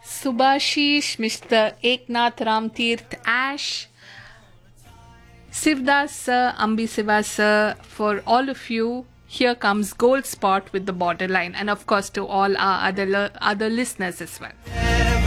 Subhashish, Mr. Eknath Ramtirth, Ash, Sivdas sir, Ambi Siva sir, for all of you, here comes Gold Spot with the borderline, and of course to all our other listeners as well.